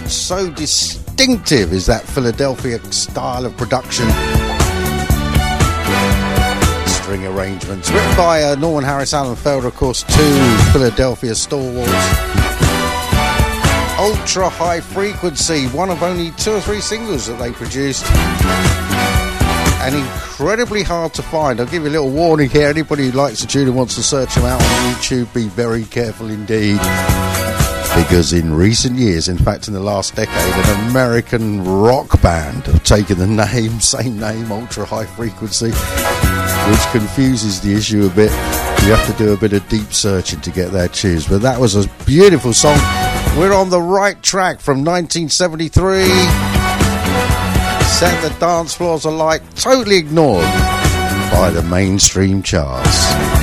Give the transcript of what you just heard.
so distinctive is that Philadelphia style of production. String arrangements written by Norman Harris, Alan Felder, of course, two Philadelphia stalwarts. Ultra High Frequency, one of only 2 or 3 singles that they produced, and incredibly hard to find. I'll give you a little warning here. Anybody who likes the tune and wants to search them out on YouTube, be very careful indeed, because in recent years, in fact in the last decade, an American rock band have taken the same name, Ultra High Frequency, which confuses the issue a bit. You have to do a bit of deep searching to get their tunes, but that was a beautiful song. We're on the right track from 1973. Set the dance floors alight, totally ignored by the mainstream charts.